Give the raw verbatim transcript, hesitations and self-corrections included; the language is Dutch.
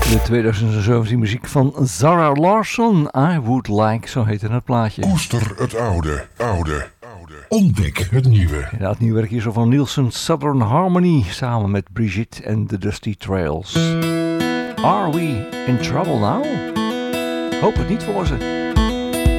De twintig zeventien muziek van Zara Larsson. I Would Like, zo heette het plaatje. Koester het oude, oude, oude. Ontdek het nieuwe. Ja, het nieuwe werk is van Nielsen Southern Harmony samen met Brigitte en The Dusty Trails. Are we in trouble now? Hoop het niet voor ze.